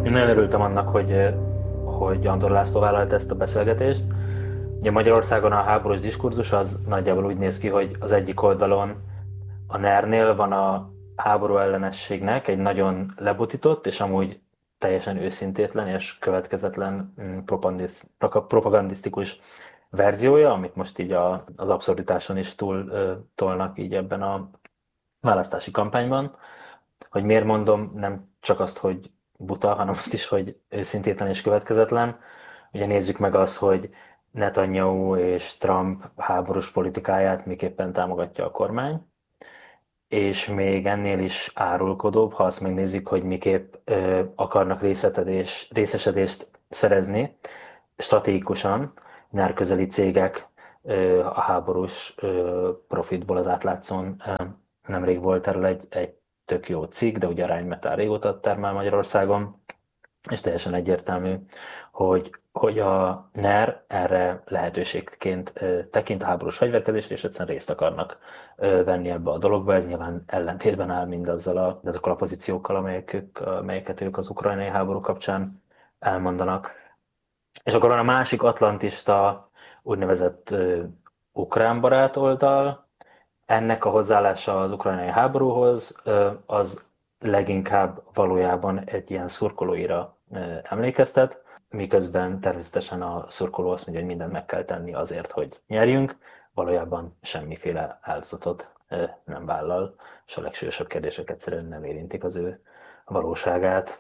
Én nagyon örültem annak, hogy Andor László vállalt ezt a beszélgetést. Ugye Magyarországon a háborús diskurzus az nagyjából úgy néz ki, hogy az egyik oldalon a NER-nél van a háború ellenességnek egy nagyon lebutított és amúgy teljesen őszintétlen és következetlen propagandisztikus verziója, amit most így az abszurditáson is túl tolnak így ebben a választási kampányban. Hogy miért mondom, nem csak azt, hogy buta, hanem azt is, hogy őszintétlen és következetlen. Ugye nézzük meg azt, hogy Netanyahu és Trump háborús politikáját miképpen támogatja a kormány, és még ennél is árulkodóbb, ha azt megnézzük, hogy miképp akarnak részesedést szerezni stratégikusan nyárközeli cégek a háborús profitból az átlátszón. Nemrég volt erről egy tök jó cikk, de ugye a Rheinmetall régóta termel Magyarországon, és teljesen egyértelmű, hogy a NER erre lehetőségként tekint a háborús fegyverkezésre, és egyszerűen részt akarnak venni ebbe a dologba. Ez nyilván ellentétben áll azokkal a pozíciókkal, amelyeket ők az ukrajnai háború kapcsán elmondanak. És akkor van a másik atlantista, úgynevezett ukrán barát oldal. Ennek a hozzáállása az ukrajnai háborúhoz az leginkább valójában egy ilyen szurkolóira emlékeztet, miközben természetesen a szurkoló azt mondja, hogy mindent meg kell tenni azért, hogy nyerjünk, valójában semmiféle áldozatot nem vállal, és a legsúlyosabb kérdések egyszerűen nem érintik az ő valóságát.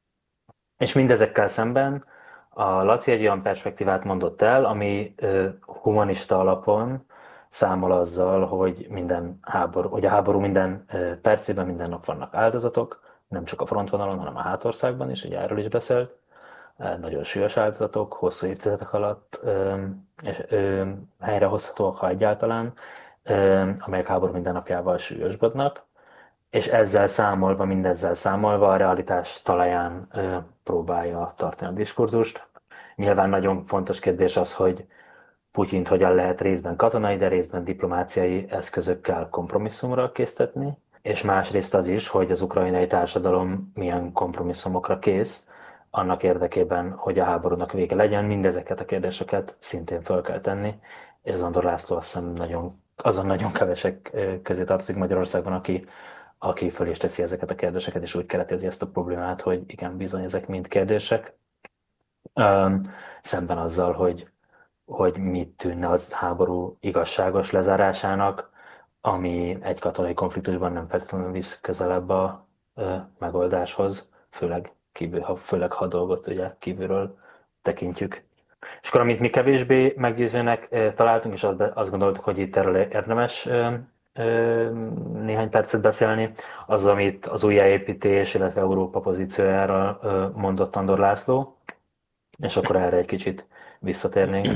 És mindezekkel szemben a Laci egy olyan perspektívát mondott el, ami humanista alapon számol azzal, hogy a háború minden percében, minden nap vannak áldozatok, nem csak a frontvonalon, hanem a hátországban is, ugye erről is beszélt. Nagyon súlyos áldozatok, hosszú évtizedek alatt és helyrehozhatóak, ha egyáltalán, amelyek háború mindennapjával súlyosbodnak, és mindezzel számolva a realitás talaján próbálja tartani a diskurzust. Nyilván nagyon fontos kérdés az, hogy Putyint hogyan lehet részben katonai, de részben diplomáciai eszközökkel kompromisszumra késztetni, és másrészt az is, hogy az ukrajnai társadalom milyen kompromisszumokra kész, annak érdekében, hogy a háborúnak vége legyen. Mindezeket a kérdéseket szintén fel kell tenni, és Zandor László azt hiszem azon nagyon kevesek közé tartozik Magyarországon, aki föl is teszi ezeket a kérdéseket, és úgy keretezi ezt a problémát, hogy igen, bizony, ezek mind kérdések. Szemben azzal, hogy mit tűnne az háború igazságos lezárásának, ami egy katonai konfliktusban nem feltétlenül visz közelebb a megoldáshoz, főleg ha a dolgot ugye kívülről tekintjük. És akkor, amit mi kevésbé meggyőzőnek találtunk, és azt gondoltuk, hogy itt erről érdemes néhány percet beszélni, az, amit az újjáépítés, illetve Európa pozíciójára mondott Andor László, és akkor erre egy kicsit visszatérnénk.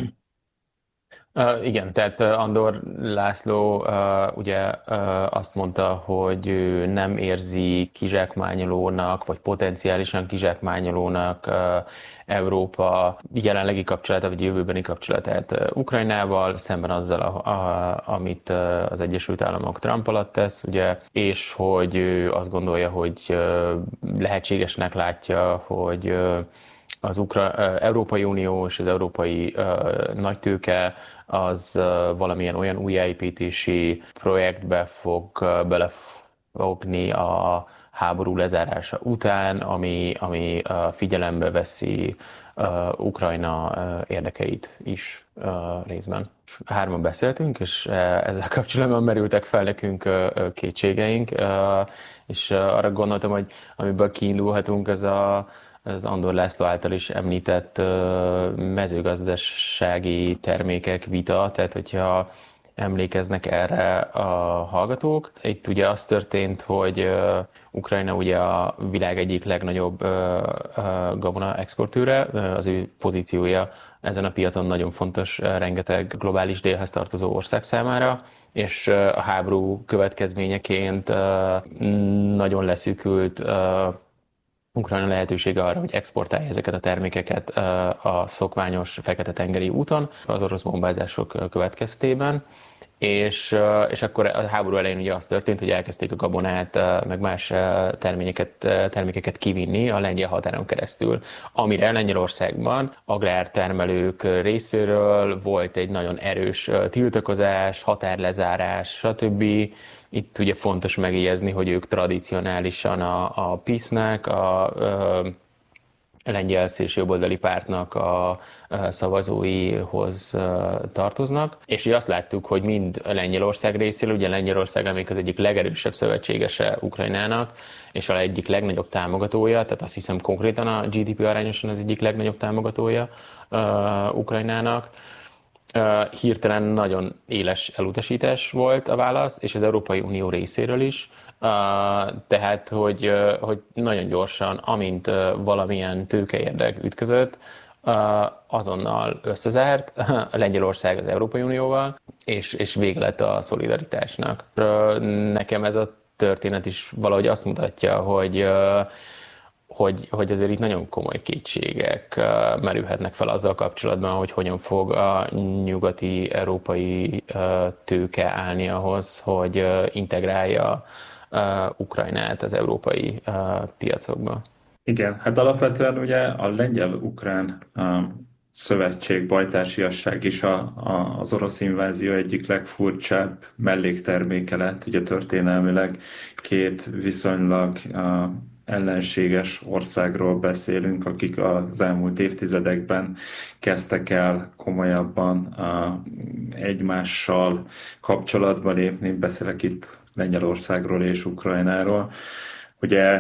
Igen, tehát Andor László ugye azt mondta, hogy ő nem érzi kizsákmányolónak, vagy potenciálisan kizsákmányolónak Európa jelenlegi kapcsolatát, vagy jövőbeni kapcsolatát Ukrajnával, szemben azzal, amit az Egyesült Államok Trump alatt tesz, ugye, és hogy ő azt gondolja, hogy lehetségesnek látja, hogy az Európai Unió és az európai nagytőke az valamilyen olyan újjáépítési projektbe fog belefogni a háború lezárása után, ami figyelembe veszi Ukrajna érdekeit is részben. Hárman beszéltünk, és ezzel kapcsolatban merültek fel nekünk kétségeink, és arra gondoltam, hogy amiből kiindulhatunk, az Andor László által is említett mezőgazdasági termékek vita, tehát hogyha emlékeznek erre a hallgatók. Itt ugye az történt, hogy Ukrajna ugye a világ egyik legnagyobb gabona exportőre, az ő pozíciója ezen a piacon nagyon fontos rengeteg globális délhez tartozó ország számára, és a háború következményeként nagyon leszűkült Ukrajna lehetősége arra, hogy exportálja ezeket a termékeket a szokványos Fekete-tengeri úton az orosz bombázások következtében, és akkor a háború elején ugye az történt, hogy elkezdték a gabonát, meg más termékeket kivinni a lengyel határon keresztül, amire Lengyelországban agrártermelők részéről volt egy nagyon erős tiltakozás, határlezárás, stb. Itt ugye fontos megjegyezni, hogy ők tradicionálisan a PiS-nek, a lengyel szélsőjobboldali pártnak a szavazóihoz tartoznak, és ugye azt láttuk, hogy mind Lengyelország részéről, ugye Lengyelország amelyik az egyik legerősebb szövetségese Ukrajnának, és a egyik legnagyobb támogatója, tehát azt hiszem konkrétan a GDP arányosan az egyik legnagyobb támogatója Ukrajnának, hirtelen nagyon éles elutasítás volt a válasz, és az Európai Unió részéről is. Tehát, hogy nagyon gyorsan, amint valamilyen tőkeérdek ütközött, azonnal összezárt Lengyelország az Európai Unióval, és vége lett a szolidaritásnak. Nekem ez a történet is valahogy azt mutatja, hogy azért itt nagyon komoly kétségek merülhetnek fel azzal kapcsolatban, hogy hogyan fog a nyugati európai tőke állni ahhoz, hogy integrálja Ukrajnát az európai piacokba. Igen, hát alapvetően ugye a lengyel-ukrán szövetség, bajtársiasság is az orosz invázió egyik legfurcsább mellékterméke lett. Ugye történelmileg két viszonylag ellenséges országról beszélünk, akik az elmúlt évtizedekben kezdtek el komolyabban egymással kapcsolatba lépni. Beszélek itt Lengyelországról és Ukrajnáról. Ugye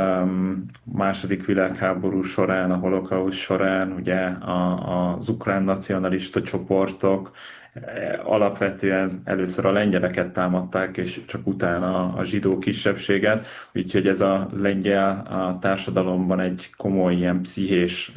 második világháború során, a holokauszt során ugye az ukrán nacionalista csoportok alapvetően először a lengyeleket támadták, és csak utána a zsidó kisebbséget, úgyhogy ez a lengyel társadalomban egy komoly ilyen pszichés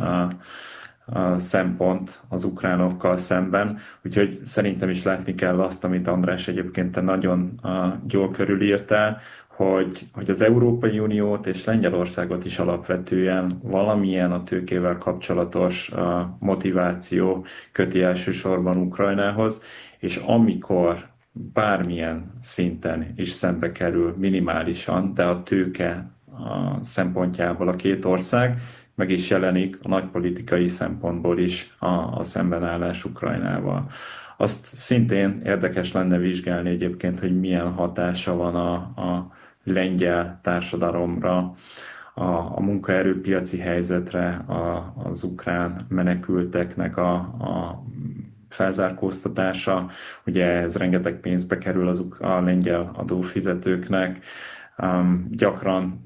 szempont az ukránokkal szemben, úgyhogy szerintem is látni kell azt, amit András egyébként te nagyon jól körülírtál, hogy az Európai Uniót és Lengyelországot is alapvetően valamilyen a tőkével kapcsolatos motiváció köti elsősorban Ukrajnához, és amikor bármilyen szinten is szembe kerül minimálisan, de a tőke szempontjából a két ország, meg is jelenik a nagypolitikai szempontból is a szembenállás Ukrajnával. Azt szintén érdekes lenne vizsgálni egyébként, hogy milyen hatása van a lengyel társadalomra, a munkaerőpiaci helyzetre, az ukrán menekülteknek a felzárkóztatása. Ugye ez rengeteg pénzbe kerül a lengyel adófizetőknek, gyakran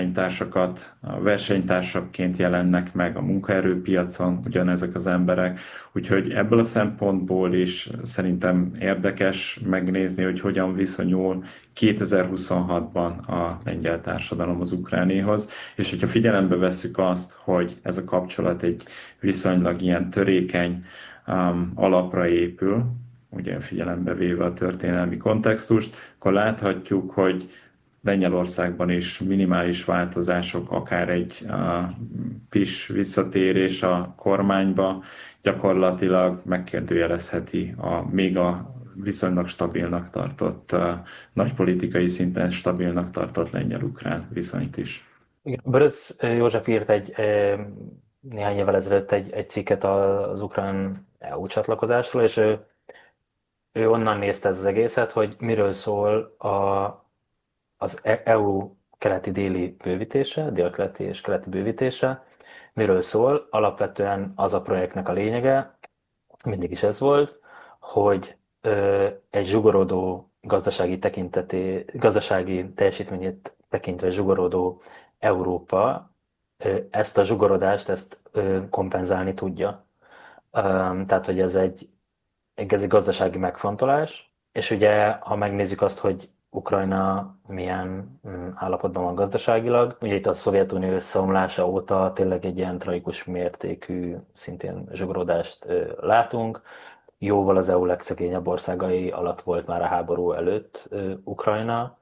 versenytársakként jelennek meg a munkaerőpiacon ugyanezek az emberek, úgyhogy ebből a szempontból is szerintem érdekes megnézni, hogy hogyan viszonyul 2026-ban a lengyel társadalom az ukránéhoz, és hogyha figyelembe vesszük azt, hogy ez a kapcsolat egy viszonylag ilyen törékeny alapra épül, ugye figyelembe véve a történelmi kontextust, akkor láthatjuk, hogy Lengyelországban is minimális változások, akár egy PIS visszatérés a kormányba gyakorlatilag megkérdőjelezheti még a viszonylag stabilnak tartott, nagypolitikai szinten stabilnak tartott lengyel-ukrán viszonyt is. Börös József írt néhány évvel ezelőtt egy cikket az ukrán EU csatlakozásról, és ő onnan nézte ez az egészet, hogy miről szól az EU keleti-déli bővítése, dél-keleti és keleti bővítése, miről szól. Alapvetően az a projektnek a lényege, mindig is ez volt, hogy egy zsugorodó gazdasági teljesítményét tekintve zsugorodó Európa ezt a zsugorodást kompenzálni tudja. Tehát, hogy ez egy gazdasági megfontolás, és ugye, ha megnézzük azt, hogy Ukrajna milyen állapotban van gazdaságilag. Ugye itt a Szovjetunió összeomlása óta tényleg egy ilyen tragikus mértékű, szintén zsugorodást látunk. Jóval az EU legszegényebb országai alatt volt már a háború előtt Ukrajna.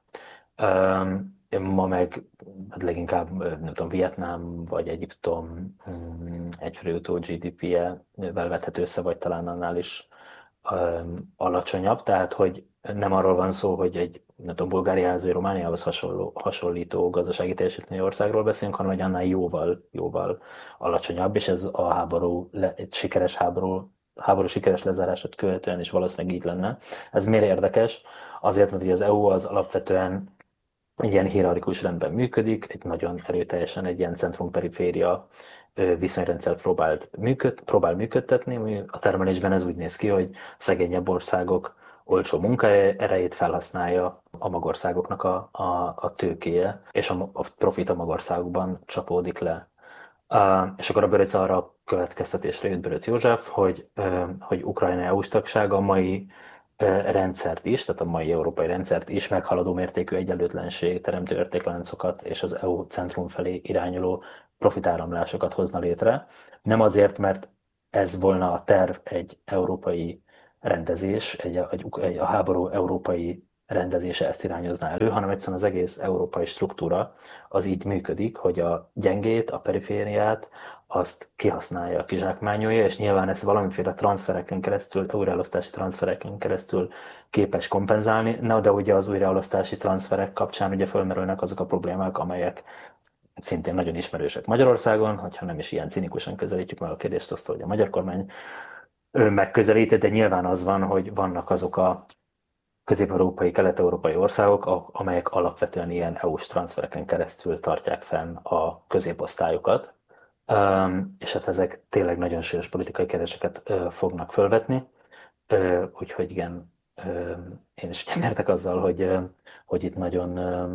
Ma meg hát leginkább, nem tudom, Vietnám vagy Egyiptom egyfőre jutó GDP-vel vethető össze, vagy talán annál is alacsonyabb, tehát hogy nem arról van szó, hogy egy nem tudom, Bulgáriához vagy Romániához hasonlító gazdasági teljesítményű országról beszélünk, hanem hogy annál jóval alacsonyabb, és ez a egy sikeres háború sikeres lezárását követően is valószínűleg így lenne. Ez miért érdekes? Azért, mert ugye az EU az alapvetően egy ilyen hierarchikus rendben működik, egy nagyon erőteljesen egy ilyen centrum-periféria viszonyrendszer próbál működtetni. A termelésben ez úgy néz ki, hogy szegényebb országok olcsó munkaerejét felhasználja a magországoknak a tőkéje, és a profit a magországokban csapódik le. És akkor a Böröc arra a következtetésre jött Böröc József, hogy Ukrajna EU-s tagság a mai rendszert is, tehát a mai európai rendszert is meghaladó mértékű egyenlőtlenség, teremtő értékláncokat és az EU centrum felé irányuló profitáramlásokat hozna létre. Nem azért, mert ez volna a terv egy európai rendezés, a háború európai rendezése ezt irányozná elő, hanem egyszerűen az egész európai struktúra az így működik, hogy a gyengét, a perifériát, azt kihasználja, kizsákmányolja, és nyilván ezt valamiféle transfereken keresztül, újraelosztási transfereken keresztül képes kompenzálni, de ugye az újraelosztási transferek kapcsán ugye fölmerülnek azok a problémák, amelyek szintén nagyon ismerősek Magyarországon, hogyha nem is ilyen cinikusan közelítjük meg a kérdést, azt, hogy a magyar kormány megközelíti, de nyilván az van, hogy vannak azok a közép-európai, kelet-európai országok, amelyek alapvetően ilyen EU-s transfereken keresztül tartják fenn a középosztályokat, és hát ezek tényleg nagyon súlyos politikai kérdéseket fognak fölvetni, úgyhogy igen, én is értek azzal, hogy itt nagyon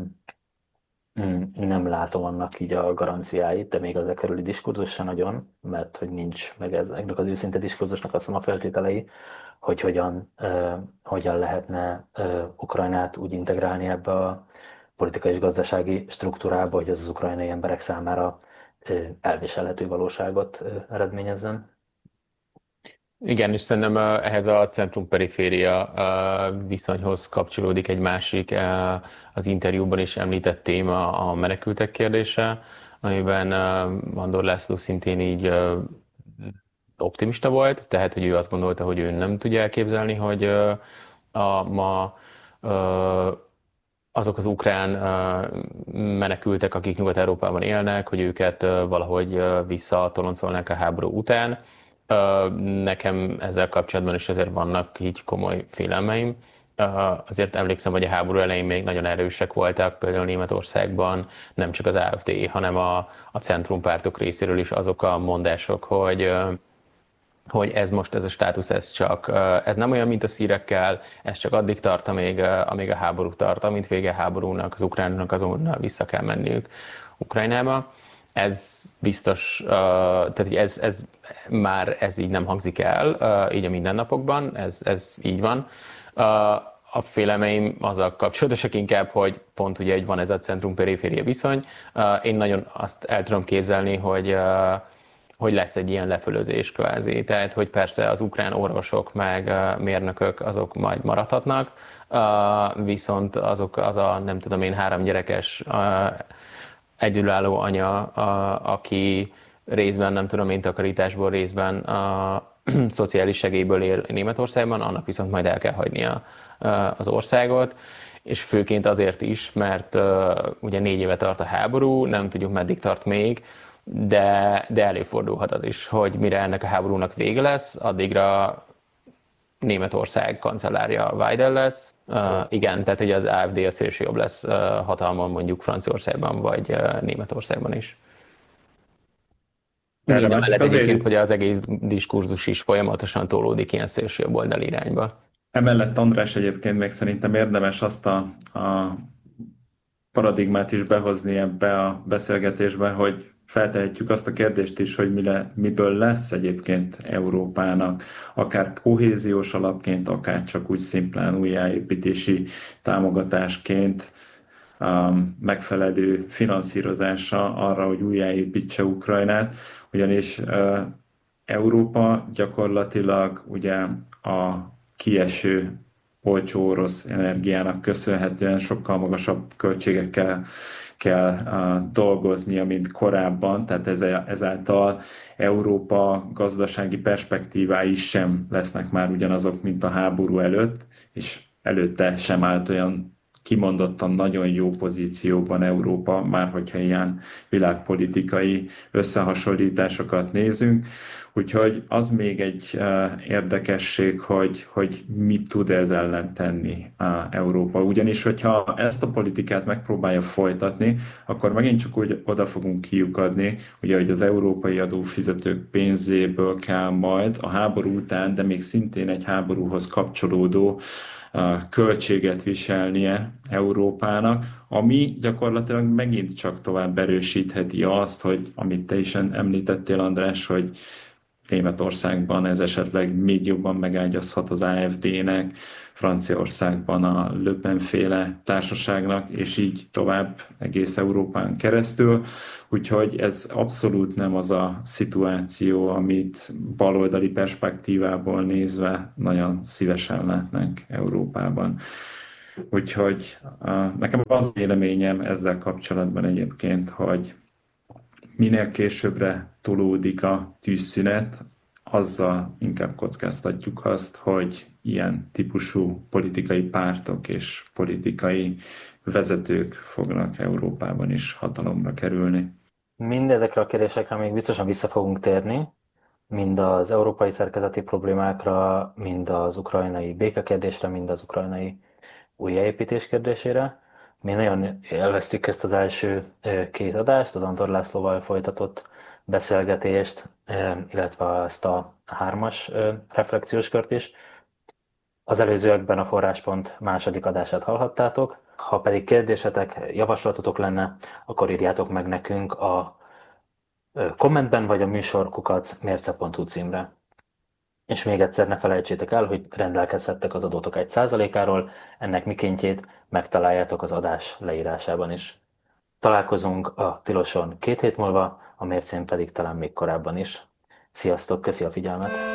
nem látom annak így a garanciáit, de még az e körüli diskurzus se nagyon, mert hogy nincs meg ezeknek az őszinte diskurzusnak azt a feltételei, hogy hogyan lehetne Ukrajnát úgy integrálni ebbe a politikai és gazdasági struktúrába, hogy az ukrajnai emberek számára elviselhető valóságot eredményezzen. Igen, és szerintem ehhez a centrum-periféria viszonyhoz kapcsolódik egy másik, az interjúban is említett téma, a menekültek kérdése, amiben Andor László szintén így optimista volt, tehát hogy ő azt gondolta, hogy ő nem tudja elképzelni, hogy ma azok az ukrán menekültek, akik Nyugat-Európában élnek, hogy őket valahogy visszatoloncolnák a háború után. Nekem ezzel kapcsolatban is azért vannak így komoly félelmeim. Azért emlékszem, hogy a háború elején még nagyon erősek voltak, például Németországban nem csak az AfD, hanem a centrumpártok részéről is azok a mondások, hogy ez most, ez a státusz, ez nem olyan, mint a szírekkel, ez csak addig tart, amíg a háború tart, amint vége a háborúnak, az ukránoknak azonnal vissza kell menniük Ukrajnába. Ez biztos, tehát hogy ez így nem hangzik el, így a mindennapokban, ez így van. A félelmeim azzal kapcsolatosak inkább, hogy pont ugye, hogy van ez a centrum-periféria viszony. Én nagyon azt el tudom képzelni, hogy lesz egy ilyen lefölözés kvázi. Tehát, hogy persze az ukrán orvosok meg mérnökök azok majd maradhatnak, viszont az a nem tudom én 3 gyerekes egyedülálló anya, aki részben nem tudom én takarításból, részben a szociális segélyből él Németországban, annak viszont majd el kell hagynia az országot, és főként azért is, mert ugye 4 éve tart a háború, nem tudjuk meddig tart még, de előfordulhat az is, hogy mire ennek a háborúnak vége lesz, addigra Németország kancellárja Weidel lesz. Igen, tehát hogy az AfD a szélsőjobb lesz hatalmon mondjuk Franciaországban vagy Németországban is. Így emellett egyébként, hogy az egész diskurzus is folyamatosan tolódik ilyen szélsőjobb oldali irányba. Emellett András egyébként még szerintem érdemes azt a paradigmát is behozni ebbe a beszélgetésbe, hogy feltehetjük azt a kérdést is, hogy miből lesz egyébként Európának, akár kohéziós alapként, akár csak úgy szimplán újjáépítési támogatásként megfelelő finanszírozása arra, hogy újjáépítse Ukrajnát, ugyanis Európa gyakorlatilag ugye a kieső olcsó orosz energiának köszönhetően sokkal magasabb költségekkel kell dolgoznia, mint korábban, tehát ezáltal Európa gazdasági perspektívái sem lesznek már ugyanazok, mint a háború előtt, és előtte sem állt olyan kimondottan nagyon jó pozícióban Európa, már hogyha ilyen világpolitikai összehasonlításokat nézünk. Úgyhogy az még egy érdekesség, hogy mit tud ez ellen tenni Európa. Ugyanis, hogyha ezt a politikát megpróbálja folytatni, akkor megint csak úgy oda fogunk kiukadni, ugye, hogy az európai adófizetők pénzéből kell majd a háború után, de még szintén egy háborúhoz kapcsolódó költséget viselnie Európának, ami gyakorlatilag megint csak tovább erősítheti azt, hogy amit te is említettél, András, hogy Németországban ez esetleg még jobban megágyazhat az AfD-nek, Franciaországban a Le Pen-féle társaságnak, és így tovább egész Európán keresztül. Úgyhogy ez abszolút nem az a szituáció, amit baloldali perspektívából nézve nagyon szívesen látnánk Európában. Úgyhogy nekem az véleményem ezzel kapcsolatban egyébként, hogy minél későbbre tolódik a tűzszünet, azzal inkább kockáztatjuk azt, hogy ilyen típusú politikai pártok és politikai vezetők fognak Európában is hatalomra kerülni. Mindezekre a kérdésekre még biztosan vissza fogunk térni, mind az európai szerkezeti problémákra, mind az ukrajnai békekérdésre, mind az ukrajnai újjáépítés kérdésére. Mi nagyon élveztük ezt az első két adást, az Andor Lászlóval folytatott beszélgetést, illetve ezt a hármas reflexiós kört is. Az előzőekben a Forráspont második adását hallhattátok. Ha pedig kérdésetek, javaslatotok lenne, akkor írjátok meg nekünk a kommentben vagy a műsorkukac.mérce.hu címre. És még egyszer ne felejtsétek el, hogy rendelkezhettek az adótok 1%-áról, ennek mikéntjét megtaláljátok az adás leírásában is. Találkozunk a Tiloson 2 hét múlva, a Mércén pedig talán még korábban is. Sziasztok, köszi a figyelmet!